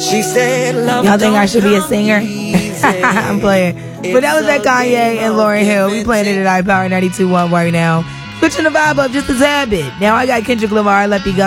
She said, love. Y'all think I should be a singer? I'm playing. But that was that Kanye and Lauryn Hill. We playing it at iPower 92.1 right now. Switching the vibe up just a tad bit. Now I got Kendrick Lamar, Let Me Go.